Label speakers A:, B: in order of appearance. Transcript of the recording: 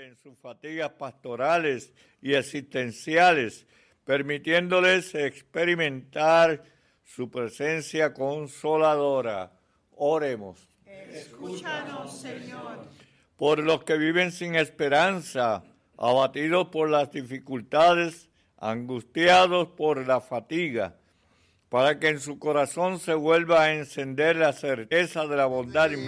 A: en sus fatigas pastorales y existenciales, permitiéndoles experimentar su presencia consoladora. Oremos.
B: Escúchanos, Señor.
A: Por los que viven sin esperanza, abatidos por las dificultades, angustiados por la fatiga, para que en su corazón se vuelva a encender la certeza de la bondad inmensa